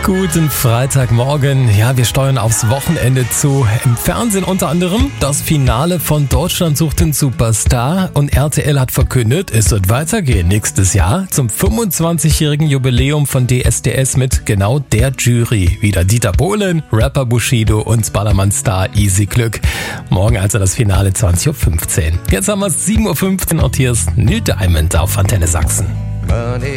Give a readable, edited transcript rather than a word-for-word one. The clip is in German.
Guten Freitagmorgen. Ja, wir steuern aufs Wochenende zu. Im Fernsehen unter anderem das Finale von Deutschland sucht den Superstar. Und RTL hat verkündet, es wird weitergehen nächstes Jahr zum 25-jährigen Jubiläum von DSDS mit genau der Jury. Wieder Dieter Bohlen, Rapper Bushido und Ballermann-Star Easy Glück. Morgen also das Finale 20.15 Uhr. Jetzt haben wir es 7.15 Uhr und hier ist Neil Diamond auf Antenne Sachsen.